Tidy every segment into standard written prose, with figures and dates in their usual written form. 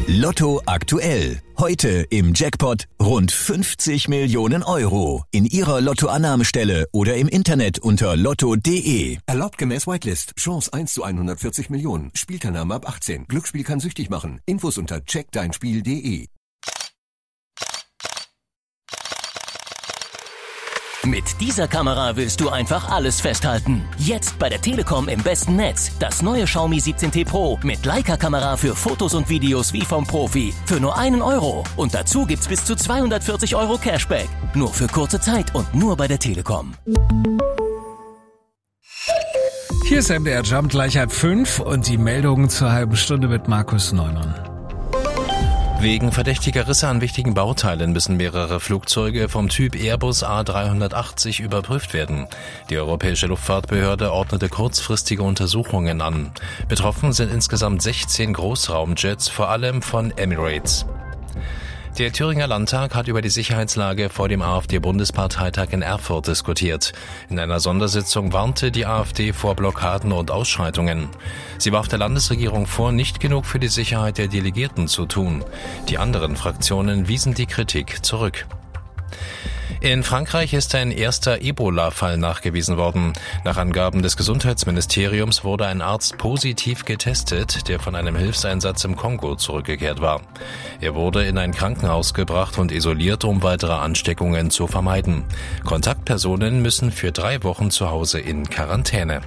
Lotto aktuell. Heute im Jackpot rund 50 Millionen Euro. In Ihrer Lottoannahmestelle oder im Internet unter lotto.de. Erlaubt gemäß Whitelist. Chance 1 zu 140 Millionen. Spielteilnahme ab 18. Glücksspiel kann süchtig machen. Infos unter checkdeinspiel.de. Mit dieser Kamera willst du einfach alles festhalten. Jetzt bei der Telekom im besten Netz. Das neue Xiaomi 17T Pro mit Leica-Kamera für Fotos und Videos wie vom Profi. Für nur 1 Euro. Und dazu gibt's bis zu 240 Euro Cashback. Nur für kurze Zeit und nur bei der Telekom. Hier ist MDR Jump gleich 4:30 und die Meldungen zur halben Stunde mit Markus Neumann. Wegen verdächtiger Risse an wichtigen Bauteilen müssen mehrere Flugzeuge vom Typ Airbus A380 überprüft werden. Die Europäische Luftfahrtbehörde ordnete kurzfristige Untersuchungen an. Betroffen sind insgesamt 16 Großraumjets, vor allem von Emirates. Der Thüringer Landtag hat über die Sicherheitslage vor dem AfD-Bundesparteitag in Erfurt diskutiert. In einer Sondersitzung warnte die AfD vor Blockaden und Ausschreitungen. Sie warf der Landesregierung vor, nicht genug für die Sicherheit der Delegierten zu tun. Die anderen Fraktionen wiesen die Kritik zurück. In Frankreich ist ein erster Ebola-Fall nachgewiesen worden. Nach Angaben des Gesundheitsministeriums wurde ein Arzt positiv getestet, der von einem Hilfseinsatz im Kongo zurückgekehrt war. Er wurde in ein Krankenhaus gebracht und isoliert, um weitere Ansteckungen zu vermeiden. Kontaktpersonen müssen für 3 Wochen zu Hause in Quarantäne.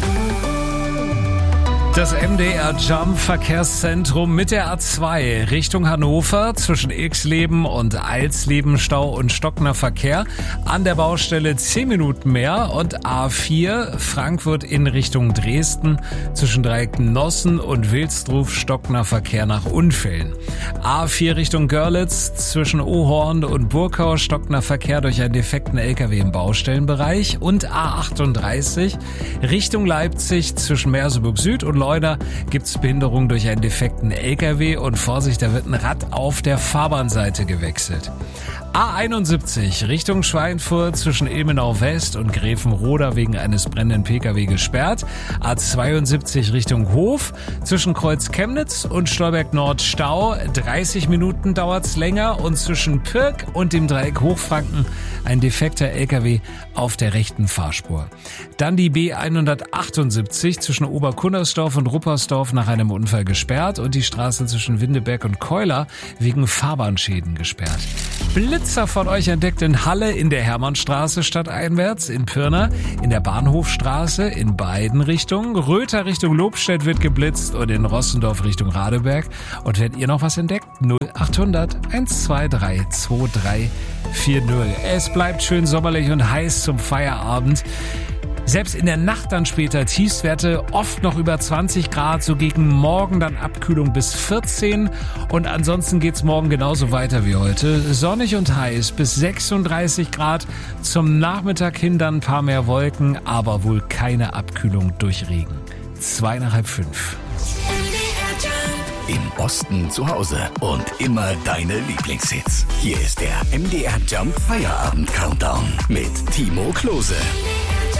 Das MDR Jump Verkehrszentrum mit der A2 Richtung Hannover zwischen Ilksleben und Alsleben Stau und stockender Verkehr. An der Baustelle 10 Minuten mehr und A4 Frankfurt in Richtung Dresden zwischen Dreiecknossen und Wilsdruf stockender Verkehr nach Unfällen. A4 Richtung Görlitz zwischen Ohorn und Burkau stockender Verkehr durch einen defekten LKW im Baustellenbereich und A38 Richtung Leipzig zwischen Merseburg Süd und Leuna gibt's Behinderung durch einen defekten LKW und Vorsicht, da wird ein Rad auf der Fahrbahnseite gewechselt. A71 Richtung Schweinfurt zwischen Ilmenau West und Gräfenroda wegen eines brennenden Pkw gesperrt. A72 Richtung Hof zwischen Kreuz Chemnitz und Stolberg Nord Stau. 30 Minuten dauert's länger und zwischen Pirk und dem Dreieck Hochfranken ein defekter LKW auf der rechten Fahrspur. Dann die B178 zwischen Oberkunnersdorf und Ruppersdorf nach einem Unfall gesperrt und die Straße zwischen Windeberg und Keuler wegen Fahrbahnschäden gesperrt. Blitzer von euch entdeckt in Halle in der Hermannstraße stadteinwärts, in Pirna, in der Bahnhofstraße, in beiden Richtungen. Röther Richtung Lobstedt wird geblitzt und in Rossendorf Richtung Radeberg. Und wenn ihr noch was entdeckt, 0800 123 2340. Es bleibt schön sommerlich und heiß zum Feierabend. Selbst in der Nacht dann später Tiefstwerte oft noch über 20 Grad, so gegen morgen dann Abkühlung bis 14 und ansonsten geht's morgen genauso weiter wie heute. Sonnig und heiß bis 36 Grad, zum Nachmittag hin dann ein paar mehr Wolken, aber wohl keine Abkühlung durch Regen. 4:45. Im Osten zu Hause und immer deine Lieblingshits. Hier ist der MDR Jump Feierabend Countdown mit Timo Klose.